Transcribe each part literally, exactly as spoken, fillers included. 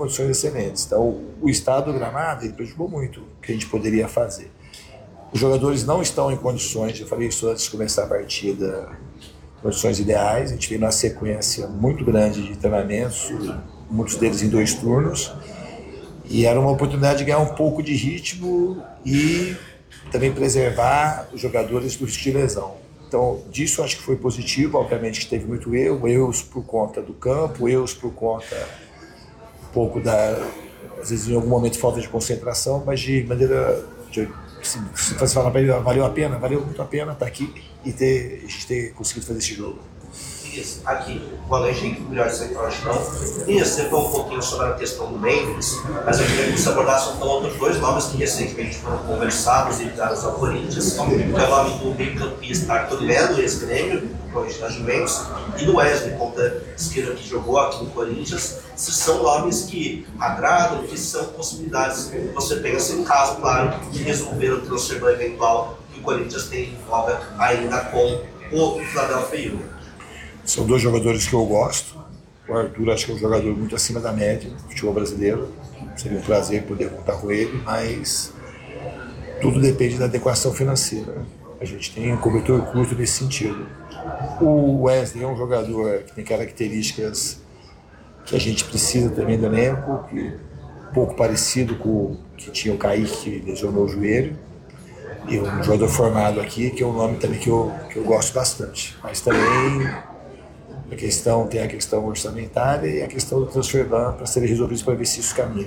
condições excelentes. Então, o estado do gramado ele prejudicou muito o que a gente poderia fazer. Os jogadores não estão em condições, eu falei isso antes de começar a partida, condições ideais. A gente tem uma sequência muito grande de treinamentos, muitos deles em dois turnos, e era uma oportunidade de ganhar um pouco de ritmo e também preservar os jogadores do risco de lesão. Então, disso eu acho que foi positivo. Obviamente que teve muito erro, erros por conta do campo, erros por conta um pouco da, às vezes em algum momento falta de concentração, mas de maneira, de, se, se você falar para ele, valeu a pena, valeu muito a pena estar aqui e ter, a gente ter conseguido fazer esse jogo. Isso, aqui, boa noite, Henrique, melhor de sempre não. E você falou um pouquinho sobre a questão do Memphis, mas eu queria que você abordasse então outros dois nomes que recentemente foram conversados e ligados ao Corinthians, que é o nome do meio-campista Arthur Melo, ex-grêmio, hoje da Juventus, e do Wesley, ponta esquerda que jogou aqui no Corinthians. Se são nomes que agradam, que são possibilidades. Você pensa em caso, claro, de resolver o transfer eventual que o Corinthians tem em voga ainda com o Philadelphia Union. São dois jogadores que eu gosto. O Arthur acho que é um jogador muito acima da média do futebol brasileiro. Seria um prazer poder contar com ele, mas tudo depende da adequação financeira. A gente tem um cobertor curto nesse sentido. O Wesley é um jogador que tem características que a gente precisa também do elenco, que um pouco parecido com o que tinha o Kaique, que lesionou o joelho. E um jogador formado aqui, que é um nome também que eu, que eu gosto bastante. Mas também a questão, tem a questão orçamentária e a questão do transfer ban para serem resolvidos para ver se isso caminha.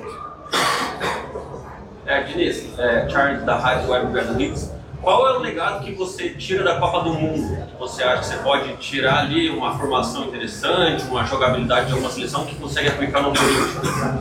É, Diniz, é, Charles da Rádio Web Brasileiros. Qual é o legado que você tira da Copa do Mundo? Que você acha que você pode tirar ali uma formação interessante, uma jogabilidade de alguma seleção que consegue aplicar no Corinthians?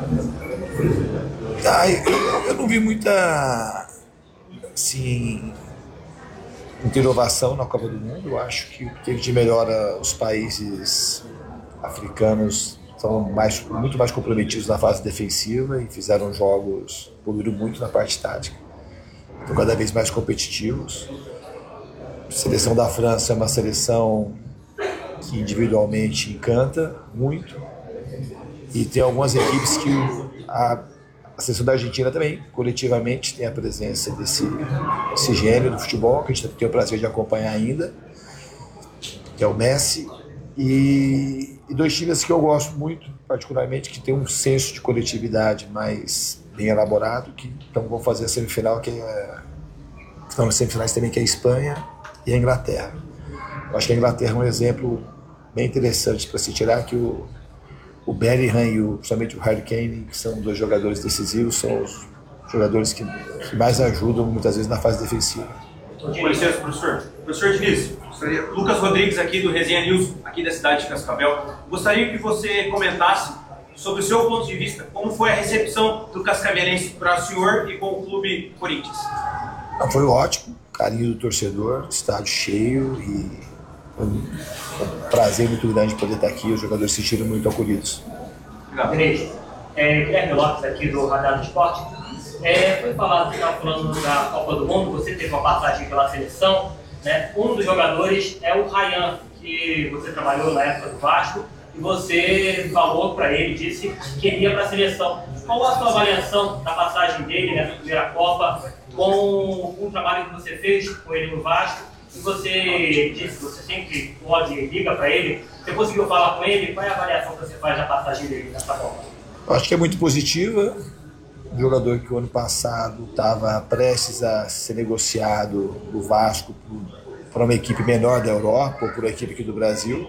Ah, eu, eu não vi muita, assim, muita inovação na Copa do Mundo. Eu acho que o que teve de melhora, os países africanos estão mais, muito mais comprometidos na fase defensiva e fizeram jogos, evoluíram muito na parte tática. Estão cada vez mais competitivos. A seleção da França é uma seleção que individualmente encanta muito. E tem algumas equipes que a, a seleção da Argentina também, coletivamente, tem a presença desse, desse gênio do futebol, que a gente tem o prazer de acompanhar ainda, que é o Messi. E, e dois times que eu gosto muito, particularmente, que tem um senso de coletividade mais bem elaborado, que então vão fazer a semifinal, que é, estão nas semifinais também, que é a Espanha e a Inglaterra. Eu acho que a Inglaterra é um exemplo bem interessante para se tirar, que o, o Bellingham e o, principalmente o Harry Kane, que são dois jogadores decisivos, são os jogadores que, que mais ajudam muitas vezes na fase defensiva. Com licença, professor. Professor Diniz, Lucas Rodrigues aqui do Resenha News, aqui da cidade de Cascavel. Gostaria que você comentasse sobre o seu ponto de vista, como foi a recepção do cascavelense para o senhor e com o clube Corinthians? Não, foi ótimo, carinho do torcedor, estádio cheio e foi um prazer muito grande poder estar aqui. Os jogadores se sentiram muito acolhidos. Obrigado. É, Guilherme Lopes aqui do Radar do Esporte. É, foi falado, você estava falando da Copa do Mundo, você teve uma passagem pela seleção, né? Um dos jogadores é o Ryan, que você trabalhou na época do Vasco, e você falou para ele, disse que iria para a seleção. Qual a sua avaliação da passagem dele, né, na primeira Copa, com, com o trabalho que você fez com ele no Vasco? E você disse que você sempre pode, liga para ele. Você conseguiu falar com ele? Qual é a avaliação que você faz da passagem dele nessa Copa? Eu acho que é muito positiva. Um jogador que o ano passado estava prestes a ser negociado do Vasco para uma equipe menor da Europa ou por uma equipe aqui do Brasil.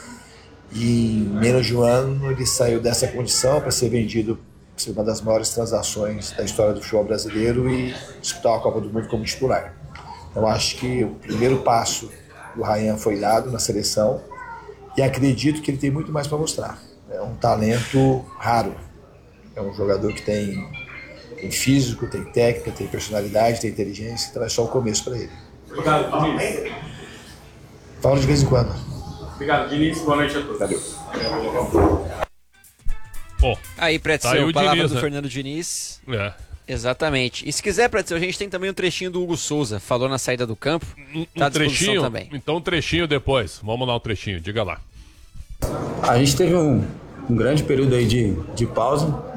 E em menos de um ano ele saiu dessa condição para ser vendido, para ser uma das maiores transações da história do futebol brasileiro e disputar a Copa do Mundo como titular. Então acho que o primeiro passo do Ryan foi dado na seleção e acredito que ele tem muito mais para mostrar. É um talento raro, é um jogador que tem, tem físico, tem técnica, tem personalidade, tem inteligência, então é só o começo para ele. Obrigado, Diniz. Fala de vez em quando. Obrigado, Diniz. Boa noite a todos. Valeu. Bom, aí, Pretzel, tá aí palavra Diniz, do né? Fernando Diniz. É. Exatamente. E se quiser, Pretzel, a gente tem também um trechinho do Hugo Souza, falou na saída do campo. Um, tá um trechinho também. Então um trechinho depois. Vamos lá um trechinho, diga lá. A gente teve um, um grande período aí de, de pausa.